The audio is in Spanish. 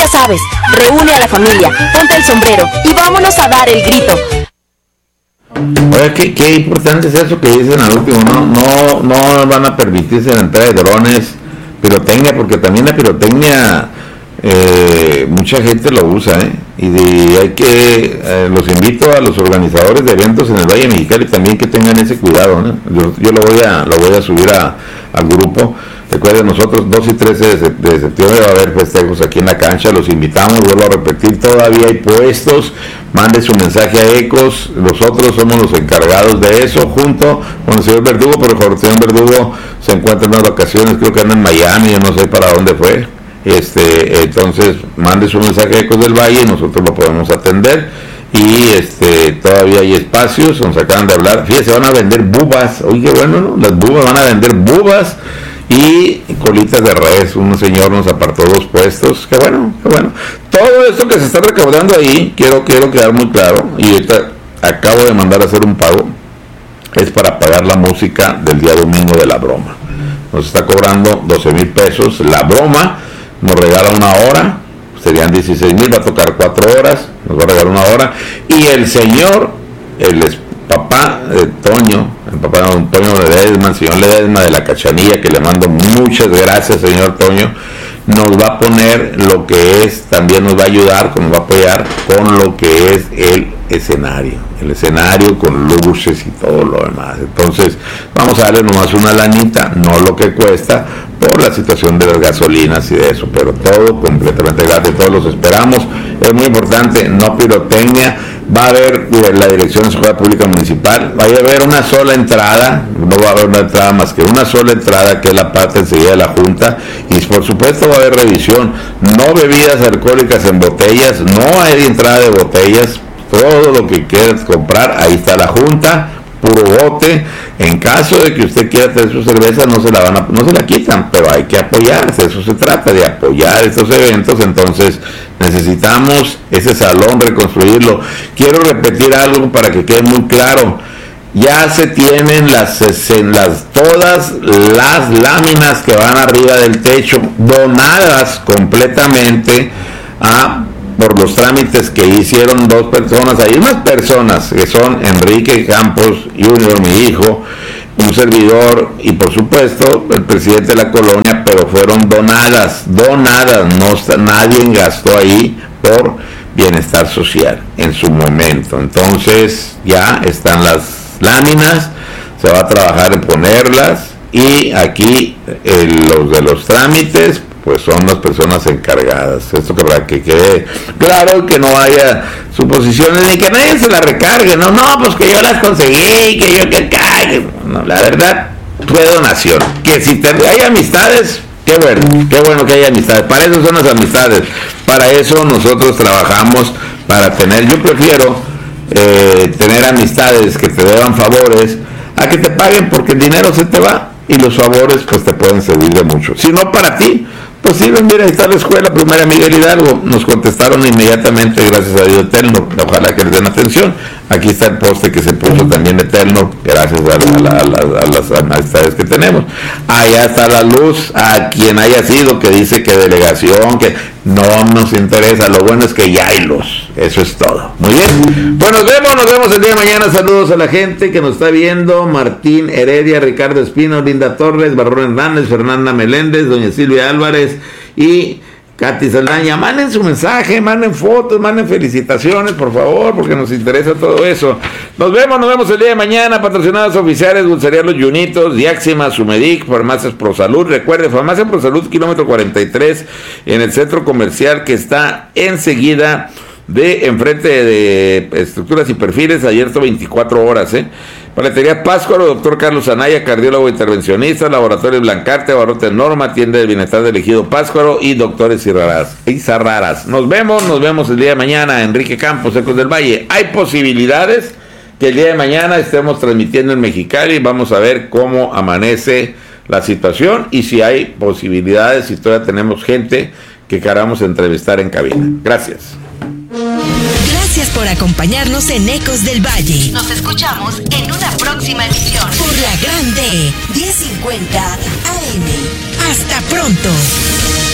Ya sabes, reúne a la familia, ponte el sombrero y vámonos a dar el grito. Oye, qué importante es eso que dicen al último, no van a permitirse la entrada de drones, pirotecnia, porque también la pirotecnia mucha gente lo usa, y los invito a los organizadores de eventos en el Valle Mexicali también que tengan ese cuidado, ¿no? Yo lo voy a subir al grupo. Recuerden, nosotros 2 y 13 de septiembre va a haber festejos aquí en la cancha, los invitamos, vuelvo a repetir, todavía hay puestos, mande su mensaje a Ecos, nosotros somos los encargados de eso, junto con el señor Verdugo, pero el señor Verdugo se encuentra en unas vacaciones, creo que anda en Miami, yo no sé para dónde fue, entonces mande su mensaje a Ecos del Valle y nosotros lo podemos atender. Y todavía hay espacios, nos acaban de hablar, fíjense, van a vender bubas, oye, bueno, ¿no? Las bubas, van a vender bubas y colitas de res. Un señor nos apartó 2 puestos, qué bueno. Todo esto que se está recaudando ahí, quiero quedar muy claro, y ahorita acabo de mandar a hacer un pago, es para pagar la música del día domingo de la broma. Nos está cobrando 12,000 pesos, la broma nos regala 1 hora, serían 16,000, va a tocar 4 horas, nos va a regalar 1 hora, y el señor, el papá de Toño, el papá de don Toño Ledesma, el señor Ledesma de la Cachanilla, que le mando muchas gracias, señor Toño, nos va a poner lo que es, también nos va a ayudar, nos va a apoyar con lo que es el escenario con luces y todo lo demás. Entonces vamos a darle nomás una lanita, no lo que cuesta por la situación de las gasolinas y de eso, pero todo completamente gratis, todos los esperamos. Es muy importante, no pirotecnia, va a haber la Dirección de Seguridad Pública Municipal, va a haber una sola entrada, no va a haber una entrada más que una sola entrada, que es la parte enseguida de la Junta, y por supuesto va a haber revisión, no bebidas alcohólicas en botellas, no hay entrada de botellas, todo lo que quieras comprar, ahí está la Junta, puro bote. En caso de que usted quiera tener su cerveza, no se la quitan, pero hay que apoyarse, eso se trata, de apoyar estos eventos. Entonces necesitamos ese salón, reconstruirlo. Quiero repetir algo para que quede muy claro: ya se tienen todas las láminas que van arriba del techo donadas completamente por los trámites que hicieron 2 personas, hay unas personas que son Enrique Campos Jr., mi hijo, un servidor y por supuesto el presidente de la colonia, pero fueron donadas, nadie gastó ahí por bienestar social en su momento. Entonces ya están las láminas, se va a trabajar en ponerlas, y aquí los de los trámites pues son las personas encargadas. Esto para que quede claro, que no haya suposiciones ni que nadie se la recargue, no, pues que yo las conseguí, no, la verdad fue donación. Que si hay amistades, qué bueno que hay amistades, para eso son las amistades, para eso nosotros trabajamos, para tener, yo prefiero tener amistades que te deban favores a que te paguen, porque el dinero se te va y los favores pues te pueden servir de mucho, si no para ti. Pues sí, mira, ahí está la escuela primaria Miguel Hidalgo, nos contestaron inmediatamente, gracias a Dios, Telnor, ojalá que les den atención. Aquí está el poste que se puso también de Telnor, gracias a las amistades que tenemos. Allá está la luz, a quien haya sido, que dice que delegación, que no nos interesa, lo bueno es que ya hay luz, eso es todo. Muy bien, pues nos vemos el día de mañana. Saludos a la gente que nos está viendo: Martín Heredia, Ricardo Espino, Linda Torres, Barrón Hernández, Fernanda Meléndez, doña Silvia Álvarez y Katy Saldaña. Manden su mensaje, manden fotos, manden felicitaciones, por favor, porque nos interesa todo eso. Nos vemos el día de mañana. Patrocinados oficiales: Dulcería Los Yunitos, Diáxima, Sumedic, Farmacias Prosalud. Recuerde, Farmacia Prosalud, kilómetro 43, en el centro comercial que está enseguida enfrente de Estructuras y Perfiles, abierto 24 horas, Paletería Páscuaro, doctor Carlos Anaya, cardiólogo intervencionista, Laboratorio Blancarte, Barrotes Norma, Tienda de Bienestar del Ejido Páscuaro y Doctores Izarraras. Nos vemos el día de mañana. Enrique Campos, Ecos del Valle. Hay posibilidades que el día de mañana estemos transmitiendo en Mexicali. Vamos a ver cómo amanece la situación y si hay posibilidades, si todavía tenemos gente que queramos entrevistar en cabina. Gracias. Gracias por acompañarnos en Ecos del Valle. Nos escuchamos en una próxima edición por la Grande 1050 AM. Hasta pronto.